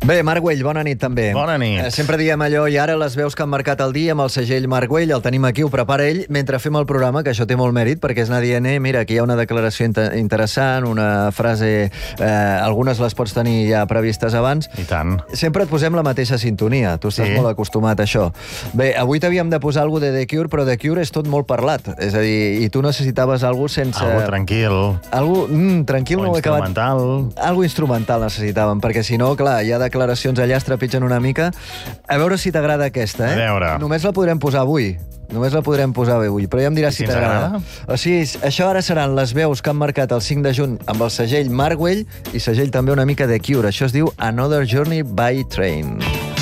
Bé, Marc Güell, bona nit també. Bona nit. Sempre diem allò, i ara les veus que han marcat el dia amb el segell Marc Güell, el tenim aquí, ho prepara ell, mentre fem el programa, que això té molt mèrit, perquè és anar dient, mira, aquí hi ha una declaració interessant, una frase, algunes les pots tenir ja previstes abans. I tant. Sempre et posem la mateixa sintonia, tu estàs molt acostumat a això. Bé, avui t'havíem de posar alguna de The Cure, però The Cure és tot molt parlat, és a dir, i tu necessitaves alguna sense... Algo tranquil. Algo tranquil, no ho he acabat. Instrumental. Algo instrumental necessitàvem, perquè si no, clar, hi ha declaracions allà, es trepitgen una mica. A veure si t'agrada aquesta, A veure. Només la podrem posar avui. Només la podrem posar avui, però ja em diràs si t'agrada. O sigui, això ara seran les veus que han marcat el 5 de juny amb el segell Marc Güell i segell també una mica de Cure. Això es diu Another Journey by Train.